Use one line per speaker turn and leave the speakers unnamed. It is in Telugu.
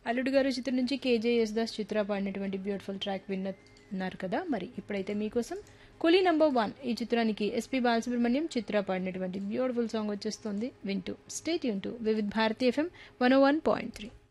అల్లుడు గారు చిత్రం నుంచి కేజే యేసుదాస్ చిత్ర పాడినటువంటి బ్యూటిఫుల్ ట్రాక్ విన్నారు కదా. మరి ఇప్పుడైతే మీకోసం కూలీ నంబర్ 1 ఈ చిత్రానికి ఎస్పి బాలసుబ్రహ్మణ్యం చిత్ర పాడినటువంటి బ్యూటిఫుల్ సాంగ్ వచ్చేస్తుంది. వింటూ stay tune to Vividh Bharati FM 101.3.